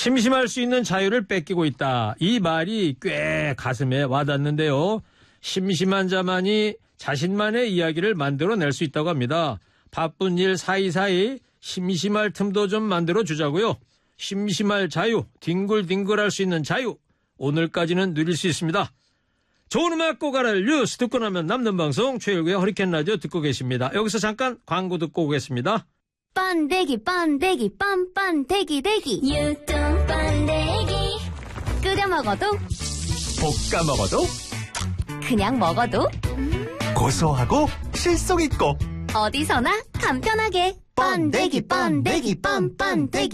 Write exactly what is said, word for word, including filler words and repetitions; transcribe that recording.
심심할 수 있는 자유를 뺏기고 있다. 이 말이 꽤 가슴에 와닿는데요. 심심한 자만이 자신만의 이야기를 만들어낼 수 있다고 합니다. 바쁜 일 사이사이 심심할 틈도 좀 만들어 주자고요. 심심할 자유, 뒹굴뒹굴할 수 있는 자유, 오늘까지는 누릴 수 있습니다. 좋은 음악 꼭 알아요. 뉴스 듣고 나면 남는 방송 최일구의 허리케인 라디오 듣고 계십니다. 여기서 잠깐 광고 듣고 오겠습니다. 번데기 번데기 뻔뻔데기 데기 유통 번데기 끓여 먹어도 볶아 먹어도 그냥 먹어도 고소하고 실속 있고 어디서나 간편하게 번데기 번데기 뻔뻔데기